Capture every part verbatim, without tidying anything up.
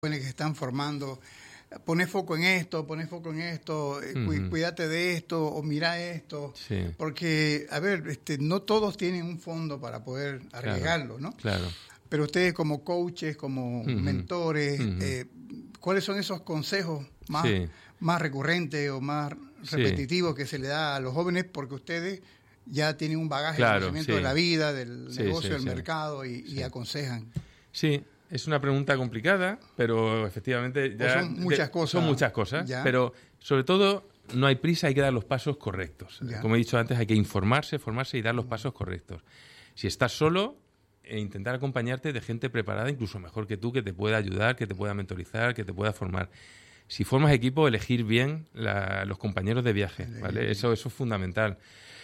que se están formando, poné foco en esto, poné foco en esto, cu uh-huh. cuídate de esto o mira esto, sí. porque, a ver, este, no todos tienen un fondo para poder arriesgarlo, claro, ¿no? Claro. Pero ustedes como coaches, como uh-huh. mentores, uh-huh. Eh, ¿cuáles son esos consejos más, sí. más recurrentes o más repetitivos sí. que se le da a los jóvenes? Porque ustedes ya tienen un bagaje claro, de conocimiento sí. de la vida, del sí, negocio, sí, del sí. mercado y, sí. y aconsejan. Sí. Es una pregunta complicada, pero efectivamente ya son muchas de, cosas. Son muchas cosas, ya. Pero sobre todo no hay prisa, hay que dar los pasos correctos. Ya. Como he dicho antes, hay que informarse, formarse y dar los pasos correctos. Si estás solo, e intentar acompañarte de gente preparada, incluso mejor que tú, que te pueda ayudar, que te pueda mentorizar, que te pueda formar. Si formas equipo, elegir bien la, los compañeros de viaje, ¿vale? Eso, eso es fundamental.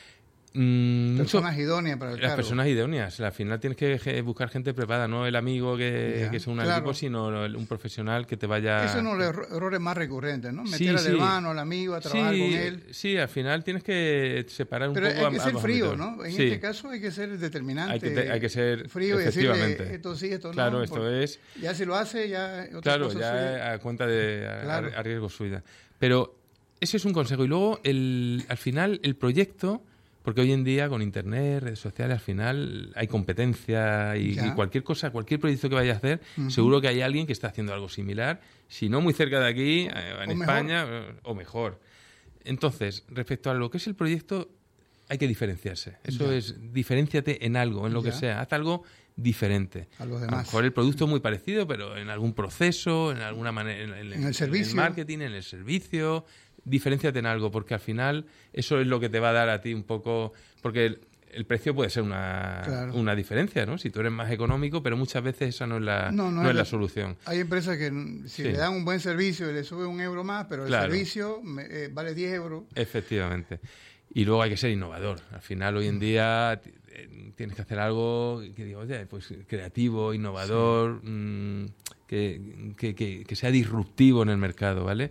Mm, personas mucho, idóneas para el las cargo. personas idóneas. Al final tienes que buscar gente preparada, no el amigo que, yeah, que es un claro. equipo, sino un profesional que te vaya... Esos son los errores más recurrentes, ¿no? Meter sí, al sí. hermano, al amigo a trabajar sí, con él. Sí, al final tienes que separar un Pero poco... Pero hay que a, ser a frío, ámbitos. ¿no? En sí. este caso hay que ser determinante. Hay que, te, hay que ser frío efectivamente. Y decirle, esto sí, esto no. Claro, esto es... Ya si lo hace, ya... Otra claro, cosa ya suya. a cuenta de... A, claro. a riesgo suya. Pero ese es un consejo. Y luego, el, al final, el proyecto... Porque hoy en día, con Internet, redes sociales, al final hay competencia y, y cualquier cosa, cualquier proyecto que vayas a hacer, uh-huh. seguro que hay alguien que está haciendo algo similar, si no muy cerca de aquí, eh, en o España, mejor. o mejor. Entonces, respecto a lo que es el proyecto, hay que diferenciarse. Eso ya. es, diferénciate en algo, en lo ya. que sea. Haz algo diferente. A los demás. A lo mejor el producto es muy parecido, pero en algún proceso, en alguna manera, en, en, en el servicio, en el marketing, en el servicio... Diferénciate en algo, porque al final eso es lo que te va a dar a ti un poco... Porque el, el precio puede ser una, claro. una diferencia, ¿no? Si tú eres más económico, pero muchas veces esa no es la, no, no no es la, la solución. Hay empresas que si sí. le dan un buen servicio y le sube un euro más, pero el claro. servicio eh, vale diez euros. Efectivamente. Y luego hay que ser innovador. Al final, hoy en día tienes que hacer algo que digo, oye, pues creativo, innovador, sí. mmm, que, que, que, que sea disruptivo en el mercado, ¿vale?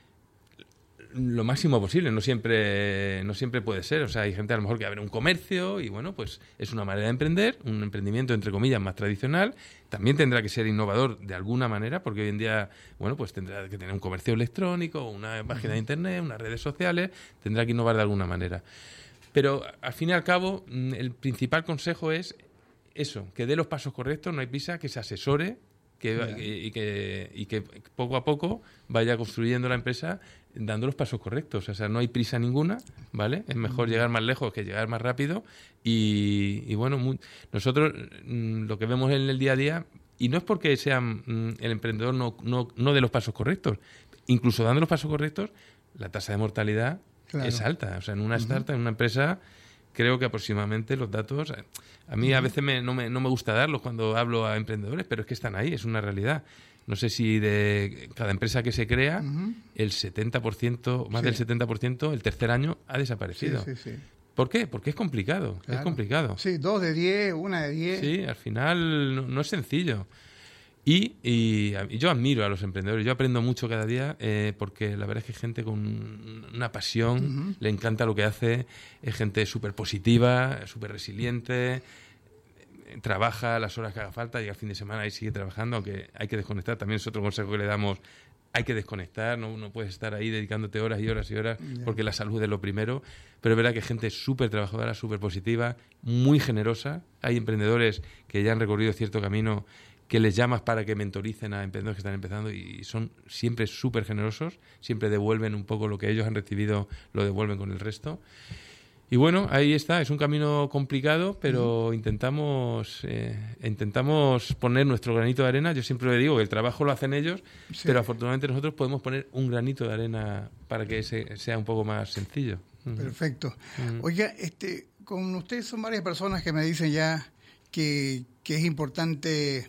Lo máximo posible, no siempre no siempre puede ser, o sea, hay gente a lo mejor que abre un comercio y bueno, pues es una manera de emprender, un emprendimiento entre comillas más tradicional, también tendrá que ser innovador de alguna manera, porque hoy en día, bueno, pues tendrá que tener un comercio electrónico, una página de internet, unas redes sociales, tendrá que innovar de alguna manera. Pero al fin y al cabo, el principal consejo es eso, que dé los pasos correctos, no hay prisa, que se asesore, que, yeah. que, y, que, y que poco a poco vaya construyendo la empresa dando los pasos correctos. O sea, no hay prisa ninguna, ¿vale? Es mejor llegar más lejos que llegar más rápido. Y, y bueno, muy, nosotros mmm, lo que vemos en el día a día, y no es porque sea mmm, el emprendedor no, no, no dé los pasos correctos, incluso dando los pasos correctos, la tasa de mortalidad claro. es alta. O sea, en una uh-huh. startup, en una empresa... Creo que aproximadamente los datos... A mí a veces me, no, me, no me gusta darlos cuando hablo a emprendedores, pero es que están ahí, es una realidad. No sé si de cada empresa que se crea, uh-huh. el setenta por ciento, más sí. del setenta por ciento, el tercer año ha desaparecido. Sí, sí, sí. ¿Por qué? Porque es complicado, claro. es complicado. Sí, dos de diez, una de diez. Sí, al final no, no es sencillo. Y, y, y yo admiro a los emprendedores, yo aprendo mucho cada día eh, porque la verdad es que hay gente con una pasión, uh-huh. le encanta lo que hace, es gente súper positiva, súper resiliente, trabaja las horas que haga falta, llega el fin de semana y sigue trabajando, aunque hay que desconectar, también es otro consejo que le damos, hay que desconectar, no, no puedes estar ahí dedicándote horas y horas y horas yeah. porque la salud es lo primero, pero es verdad que hay gente súper trabajadora, súper positiva, muy generosa, hay emprendedores que ya han recorrido cierto camino que les llamas para que mentoricen a emprendedores que están empezando y son siempre súper generosos, siempre devuelven un poco lo que ellos han recibido, lo devuelven con el resto. Y bueno, ahí está, es un camino complicado, pero uh-huh. intentamos eh, intentamos poner nuestro granito de arena. Yo siempre le digo que el trabajo lo hacen ellos, sí. pero afortunadamente nosotros podemos poner un granito de arena para que ese sea un poco más sencillo. Uh-huh. Perfecto. Uh-huh. Oiga, este, con ustedes son varias personas que me dicen ya que, que es importante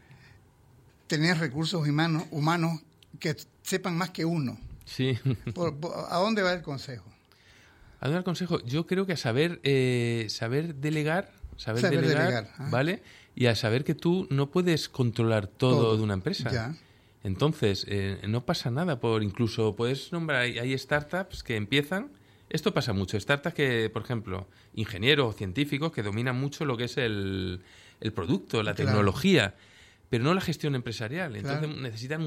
tener recursos humanos, humanos que sepan más que uno. Sí. Por, por, ¿A dónde va el consejo? ¿A dónde va el consejo? Yo creo que a saber, eh, saber delegar, saber, saber delegar, delegar ah. ¿vale? Y a saber que tú no puedes controlar todo, todo. de una empresa. Ya. Entonces, eh, no pasa nada por incluso, puedes nombrar, hay, hay startups que empiezan, esto pasa mucho, startups que, por ejemplo, ingenieros o científicos que dominan mucho lo que es el, el producto, la claro. tecnología. pero no la gestión empresarial. Entonces claro. necesitan